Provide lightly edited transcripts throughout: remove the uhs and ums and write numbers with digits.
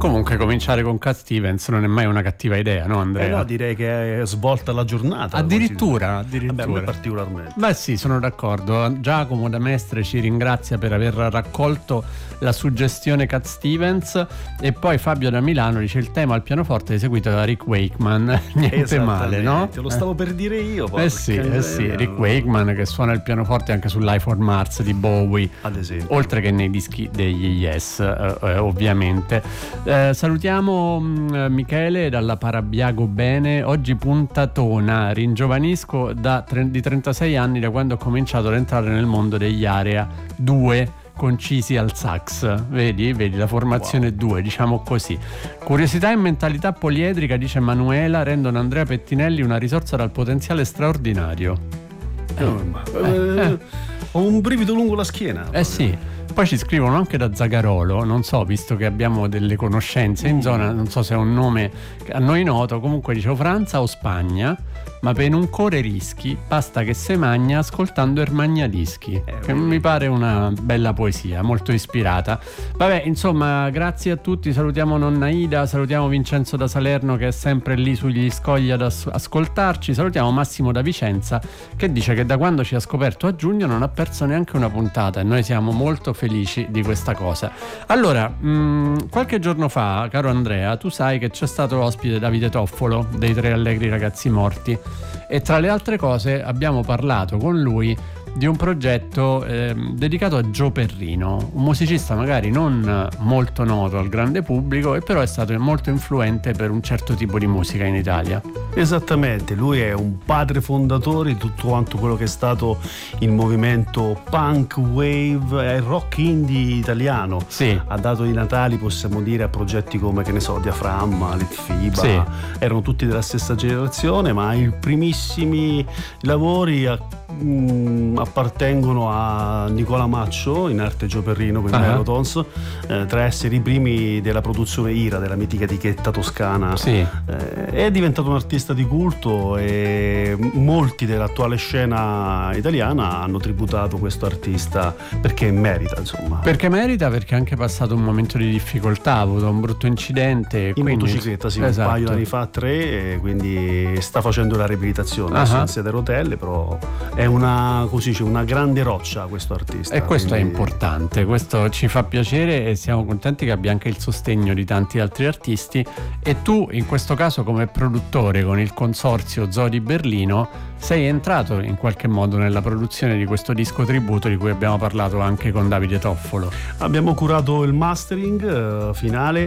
Comunque cominciare con Cat Stevens non è mai una cattiva idea, no Andrea? No, direi che è svolta la giornata. Addirittura. Vabbè, a me particolarmente. Beh sì, sono d'accordo. Giacomo da Mestre ci ringrazia per aver raccolto la suggestione Cat Stevens, e poi Fabio da Milano dice il tema al pianoforte è eseguito da Rick Wakeman. Niente male, no? Te lo stavo per dire io. Sì, Rick Wakeman che suona il pianoforte anche su Life on Mars di Bowie, ad esempio, oltre che nei dischi degli Yes, ovviamente. Salutiamo Michele dalla Parabiago Bene. Oggi puntatona, ringiovanisco di 36 anni da quando ho cominciato ad entrare nel mondo degli Area 2 concisi al sax. Vedi la formazione 2, diciamo così. Curiosità e mentalità poliedrica, dice Manuela, rendono Andrea Pettinelli una risorsa dal potenziale straordinario. Ho un brivido lungo la schiena. Sì. Poi ci scrivono anche da Zagarolo, non so, visto che abbiamo delle conoscenze in zona, non so se è un nome a noi noto. Comunque dicevo Francia o Spagna, ma per non corre rischi basta che se magna ascoltando il Magnadischi, che mi pare una bella poesia, molto ispirata. Vabbè, insomma, grazie a tutti, salutiamo nonna Ida, salutiamo Vincenzo da Salerno che è sempre lì sugli scogli ad ascoltarci, salutiamo Massimo da Vicenza che dice che da quando ci ha scoperto a giugno non ha perso neanche una puntata, e noi siamo molto felici di questa cosa. Allora, qualche giorno fa, caro Andrea, tu sai che c'è stato ospite Davide Toffolo dei Tre Allegri Ragazzi Morti, e tra le altre cose abbiamo parlato con lui di un progetto dedicato a Gio Perrino, un musicista magari non molto noto al grande pubblico, e però è stato molto influente per un certo tipo di musica in Italia. Esattamente, lui è un padre fondatore di tutto quanto quello che è stato il movimento punk, wave e rock indie italiano. Sì. Ha dato i natali, possiamo dire, a progetti come, che ne so, Diaframma, Litfiba. Sì. Erano tutti della stessa generazione, ma i primissimi lavori appartengono a Nicola Maccio, in arte Gio Perrino, con i Melotons, tra essere i primi della produzione Ira, della mitica etichetta toscana. Sì. È diventato un artista di culto, e molti dell'attuale scena italiana hanno tributato questo artista perché merita, insomma. Perché merita, perché ha anche passato un momento di difficoltà, ha avuto un brutto incidente in motocicletta, sì, esatto. Un paio di anni fa, 3, e quindi sta facendo la riabilitazione, adesso in sedia a rotelle, però è una grande roccia questo artista, e questo è importante, questo ci fa piacere, e siamo contenti che abbia anche il sostegno di tanti altri artisti. E tu in questo caso, come produttore con il consorzio Zoo di Berlino, sei entrato in qualche modo nella produzione di questo disco tributo di cui abbiamo parlato anche con Davide Toffolo. Abbiamo curato il mastering finale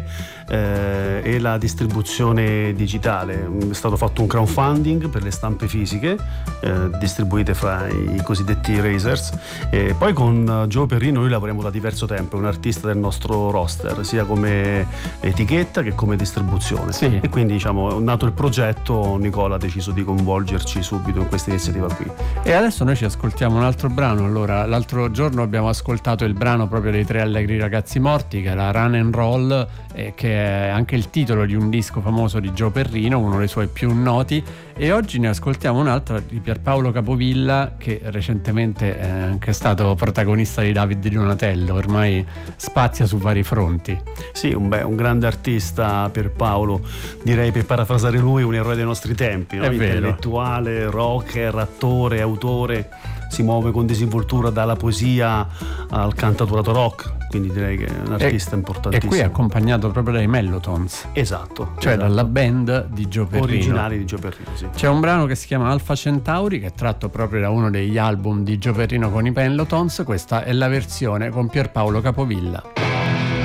e la distribuzione digitale. È stato fatto un crowdfunding per le stampe fisiche distribuite fra i cosiddetti Razers, e poi con Gio Perrino noi lavoriamo da diverso tempo, è un artista del nostro roster sia come etichetta che come distribuzione. Sì. E quindi, diciamo, nato il progetto, Nicola ha deciso di coinvolgerci subito in questa iniziativa qui. E adesso noi ci ascoltiamo un altro brano. Allora, l'altro giorno abbiamo ascoltato il brano proprio dei Tre Allegri Ragazzi Morti, che era Run and Roll, che è anche il titolo di un disco famoso di Gio Perrino, uno dei suoi più noti. E oggi ne ascoltiamo un'altra di Pierpaolo Capovilla, che recentemente è anche stato protagonista di David Di Donatello, ormai spazia su vari fronti. Sì, un grande artista, Pierpaolo, direi, per parafrasare lui, un eroe dei nostri tempi, no? Intellettuale, rocker, attore, autore, si muove con disinvoltura dalla poesia al cantautorato rock, quindi direi che è un artista importantissimo. E qui è accompagnato proprio dai Mellotons. Esatto. Cioè dalla band di Gio Perrino. Originali di Gio Perrino, sì. C'è un brano che si chiama Alpha Centauri, che è tratto proprio da uno degli album di Gio Perrino con i Mellotons. Questa è la versione con Pierpaolo Capovilla.